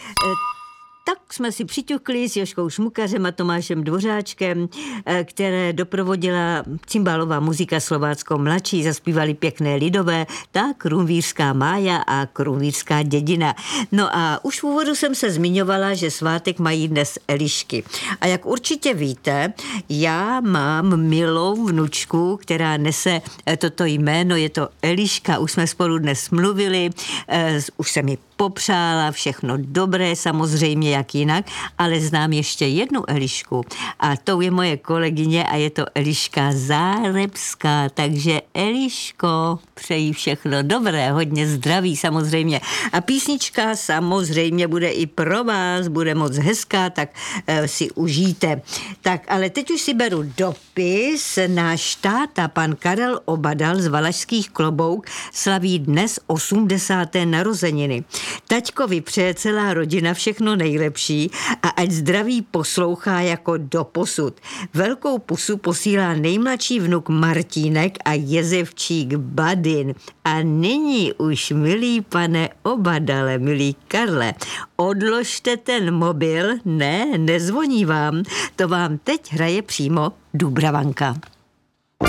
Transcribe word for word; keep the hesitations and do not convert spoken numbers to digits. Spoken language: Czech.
Tak jsme si přiťukli s Jožkou Šmukařem a Tomášem Dvořáčkem, které doprovodila cimbálová muzika Slovácko mladší, zaspívali pěkné lidové, tak Krumvířská mája a Krumvířská dědina. No a už v úvodu jsem se zmiňovala, že svátek mají dnes Elišky. A jak určitě víte, já mám milou vnučku, která nese toto jméno, je to Eliška, už jsme spolu dnes mluvili, už se mi popřála všechno dobré, samozřejmě jak jinak, ale znám ještě jednu Elišku a tou je moje kolegyně a je to Eliška Zárebská, takže Eliško, přeji všechno dobré, hodně zdraví samozřejmě a písnička samozřejmě bude i pro vás, bude moc hezká, tak e, si užijte. Tak, ale teď už si beru dopis, náš táta, pan Karel Obadal z Valašských Klobouk, slaví dnes osmdesáté narozeniny. Taťkovi přeje celá rodina všechno nejlepší a ať zdraví poslouchá jako doposud. Velkou pusu posílá nejmladší vnuk Martínek a jezevčík Badin. A nyní už, milý pane Obadale, milý Karle, odložte ten mobil, ne, nezvoní vám, to vám teď hraje přímo Dubravanka.